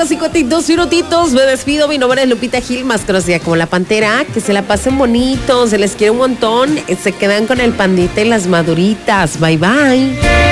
52 minutitos. Me despido. Mi nombre es Lupita Gil, más conocida como La Pantera. Que se la pasen bonitos. Se les quiere un montón. Se quedan con el pandita y las maduritas. Bye, bye.